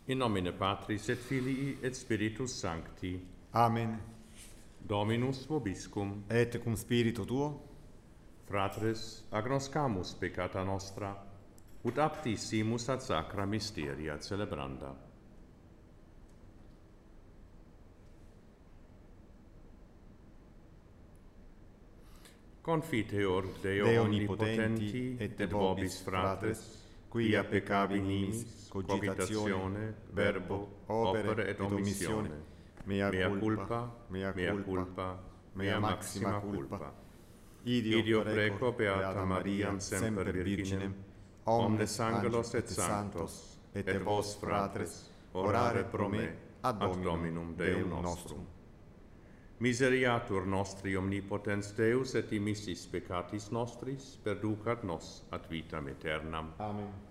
In nomine Patris et Filii et Spiritus Sancti. Amen. Dominus vobiscum. Et cum spiritu tuo, Fratres, agnoscamus peccata nostra, ut apti simus ad sacra mysteria celebranda. Confiteor Deo omnipotenti et vobis fratres, quia peccabilis, cogitatione, verbo, opere et omissione, mea culpa, mea maxima culpa. Ideo preco beata Mariam semper Virginem, omnes angelos et sanctos, et vos fratres, orare pro me ad Dominum Deum nostrum. Miseriatur nostri omnipotens Deus et dimissis peccatis nostris, perducat nos ad vitam aeternam. Amen.